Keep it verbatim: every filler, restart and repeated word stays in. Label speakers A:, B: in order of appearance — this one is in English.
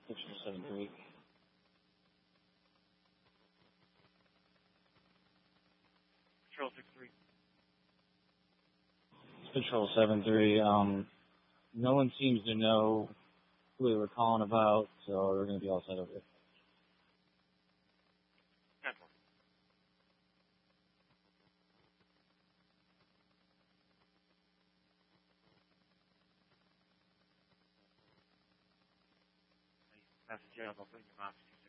A: Control seven three.
B: Control six three.
A: Control seven three. Um, no one seems to know who they were calling about, so we're going to be all set over here.
B: ten four. Message out, I'll put in your box.